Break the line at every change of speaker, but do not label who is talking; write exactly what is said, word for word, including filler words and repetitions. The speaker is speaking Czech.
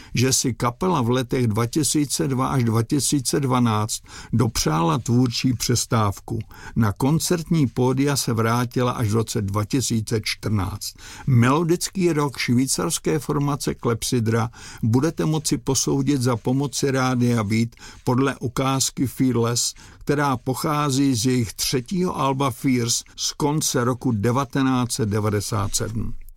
že si kapela v letech dva tisíce dva až dva tisíce dvanáct dopřála tvůrčí přestávku. Na koncertní pódia se vrátila až v roce dva tisíce čtrnáct. Melodický rock švýcarské formace Klepsydra budete moci posoudit za pomoci Rádia Beat podle ukázky Fearless, která pochází z jejich třetího alba Fierce z konce roku devatenáct set devadesát sedm.